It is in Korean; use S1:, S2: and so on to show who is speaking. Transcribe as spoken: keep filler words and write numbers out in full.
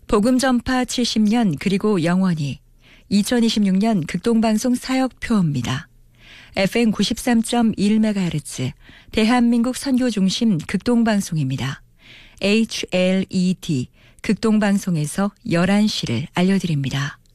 S1: 복음 전파 칠십 년 그리고 영원히 이천이십육 년 극동방송 사역표입니다. 에프엠 구십삼 점 일 메가헤르츠 대한민국 선교중심 극동방송입니다. 에이치엘이디 극동방송에서 열한 시를 알려드립니다.